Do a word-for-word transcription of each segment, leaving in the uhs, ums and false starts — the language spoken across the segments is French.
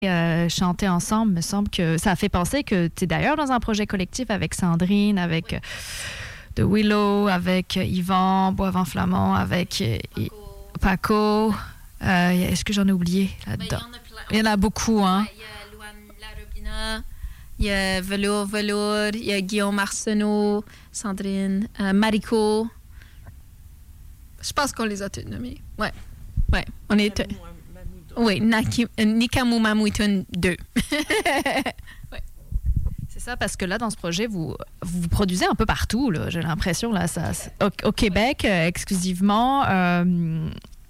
euh, chanter ensemble, me semble que ça a fait penser que tu es d'ailleurs dans un projet collectif avec Sandrine, avec oui. The Willow, avec Yvan, Boivin Flamand, avec Paco. Paco. Euh, est-ce que j'en ai oublié là-dedans? Ben, il, y il y en a beaucoup, hein? Il y a Louane Larobina, il y a Velour Velour, il y a Guillaume Arsenault, Sandrine, euh, Mariko. Je pense qu'on les a tous nommés. Ouais. Ouais. On est. T- oui, Naki, Nikamu Mamuitun deux. Ouais. C'est ça, parce que là, dans ce projet, vous, vous produisez un peu partout, là, j'ai l'impression, là, ça, au, au Québec, euh, exclusivement. Euh,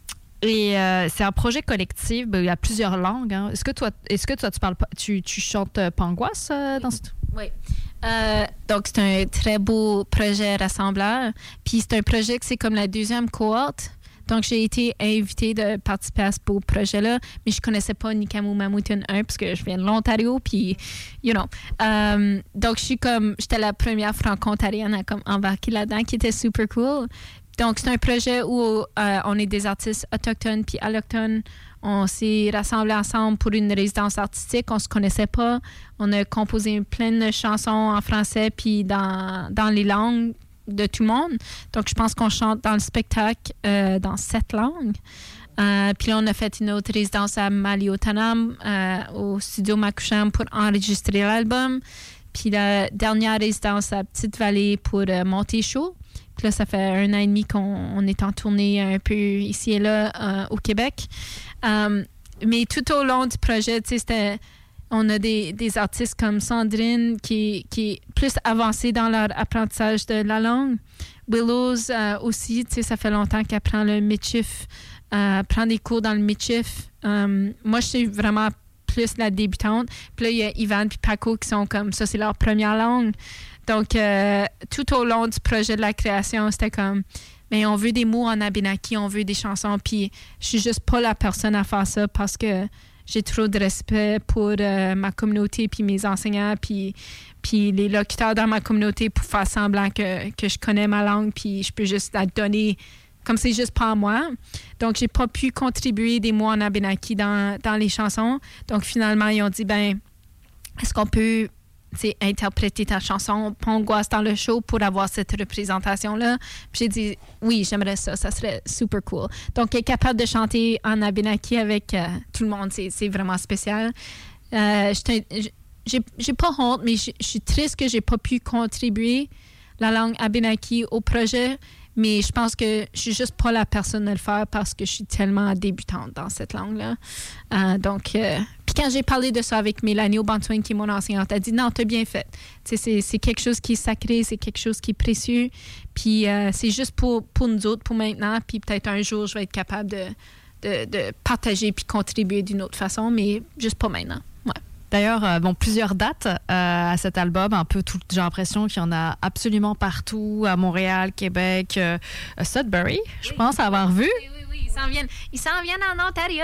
et euh, c'est un projet collectif, ben, il y a plusieurs langues. Hein. Est-ce que toi, est-ce que toi tu, parles, tu, tu chantes Pangoisse euh, dans ce... Oui. Euh, donc, c'est un très beau projet rassembleur. Puis, c'est un projet que c'est comme la deuxième cohorte. Donc, j'ai été invitée de participer à ce beau projet-là, mais je ne connaissais pas Nikamu Mamuitun un parce que je viens de l'Ontario, puis, you know. Um, donc, je suis comme, j'étais la première franco-ontarienne à comme embarquer là-dedans, qui était super cool. Donc, c'est un projet où euh, on est des artistes autochtones puis allochtones. On s'est rassemblés ensemble pour une résidence artistique. On ne se connaissait pas. On a composé plein de chansons en français puis dans, dans les langues de tout le monde. Donc, je pense qu'on chante dans le spectacle euh, dans sept langues. Euh, puis là, on a fait une autre résidence à Maliotanam, euh, au studio Makusham pour enregistrer l'album. Puis la dernière résidence à Petite-Vallée pour euh, monter chaud. Puis là, ça fait un an et demi qu'on on est en tournée un peu ici et là euh, au Québec. Um, mais tout au long du projet, tu sais, c'était... On a des, des artistes comme Sandrine qui, qui est plus avancée dans leur apprentissage de la langue. Willows euh, aussi, tu sais, ça fait longtemps qu'elle prend le Michif, euh, prend des cours dans le Michif. Um, moi, je suis vraiment plus la débutante. Puis là, il y a Yvan et Paco qui sont comme ça, c'est leur première langue. Donc, euh, tout au long du projet de la création, c'était comme, mais on veut des mots en Abénaki, on veut des chansons. Puis je suis juste pas la personne à faire ça parce que j'ai trop de respect pour euh, ma communauté puis mes enseignants puis, puis les locuteurs dans ma communauté pour faire semblant que, que je connais ma langue puis je peux juste la donner comme c'est juste pas moi. Donc, j'ai pas pu contribuer des mots en Abénaki dans, dans les chansons. Donc, finalement, ils ont dit, ben, est-ce qu'on peut interpréter ta chanson Pangoisse dans le show pour avoir cette représentation-là? Puis j'ai dit, oui, j'aimerais ça, ça serait super cool. Donc, être capable de chanter en Abénaki avec euh, tout le monde, c'est, c'est vraiment spécial. Euh, j'ai, j'ai pas honte, mais je suis triste que j'ai pas pu contribuer la langue Abénaki au projet, mais je pense que je suis juste pas la personne à le faire parce que je suis tellement débutante dans cette langue-là. Euh, donc, euh, puis quand j'ai parlé de ça avec Mélanie Aubantouin, qui est mon enseignante, elle a dit « Non, t'as bien fait. C'est, c'est quelque chose qui est sacré, c'est quelque chose qui est précieux. Puis euh, c'est juste pour, pour nous autres, pour maintenant. Puis peut-être un jour, je vais être capable de, de, de partager puis contribuer d'une autre façon, mais juste pas maintenant. » Ouais. D'ailleurs, euh, bon, plusieurs dates euh, à cet album, un peu tout, j'ai l'impression qu'il y en a absolument partout, à Montréal, Québec, euh, Sudbury, je oui, pense avoir vu. Oui, oui, oui, ils s'en viennent, ils s'en viennent en Ontario,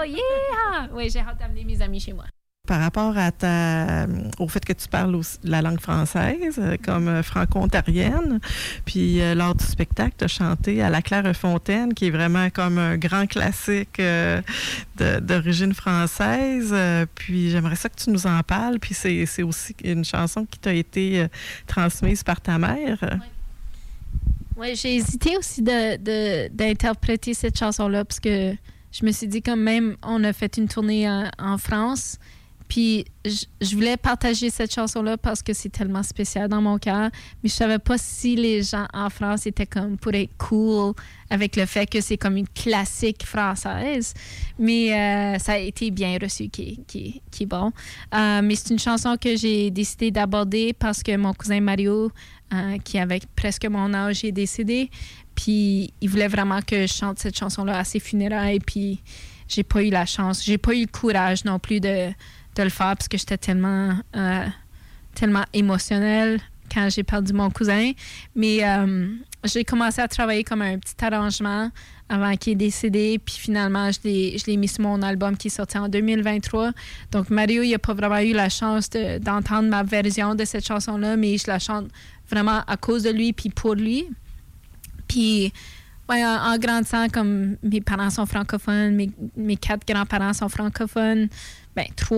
yeah! Oui, j'ai hâte d'amener mes amis chez moi. Par rapport à ta, au fait que tu parles aussi la langue française euh, comme euh, franco-ontarienne, puis euh, lors du spectacle, tu as chanté à la Clairefontaine, qui est vraiment comme un grand classique euh, de, d'origine française. Euh, puis j'aimerais ça que tu nous en parles. Puis c'est, c'est aussi une chanson qui t'a été euh, transmise par ta mère. Oui, ouais, j'ai hésité aussi de, de, d'interpréter cette chanson-là parce que je me suis dit quand même, on a fait une tournée en, en France. Puis, je, je voulais partager cette chanson-là parce que c'est tellement spécial dans mon cœur. Mais je savais pas si les gens en France étaient comme pour être cool avec le fait que c'est comme une classique française. Mais euh, ça a été bien reçu, qui, qui, qui est bon. Euh, mais c'est une chanson que j'ai décidé d'aborder parce que mon cousin Mario, euh, qui avait presque mon âge, est décédé. Puis, il voulait vraiment que je chante cette chanson-là à ses funérailles. Puis, j'ai pas eu la chance. J'ai pas eu le courage non plus de... de le faire parce que j'étais tellement, euh, tellement émotionnelle quand j'ai perdu mon cousin. Mais euh, j'ai commencé à travailler comme un petit arrangement avant qu'il est décédé. Puis finalement, je l'ai, je l'ai mis sur mon album qui est sorti en deux mille vingt-trois. Donc Mario, il n'a pas vraiment eu la chance de, d'entendre ma version de cette chanson-là, mais je la chante vraiment à cause de lui puis pour lui. Puis Ouais, en, en grandissant, comme mes parents sont francophones, mes, mes quatre grands-parents sont francophones, ben, trois